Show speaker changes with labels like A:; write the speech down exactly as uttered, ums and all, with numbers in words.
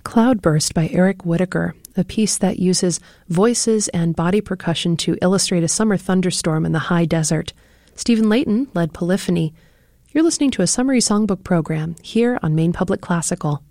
A: Cloudburst by Eric Whitacre, a piece that uses voices and body percussion to illustrate a summer thunderstorm in the high desert. Stephen Layton led Polyphony. You're listening to a Summary Songbook program here on Maine Public Classical.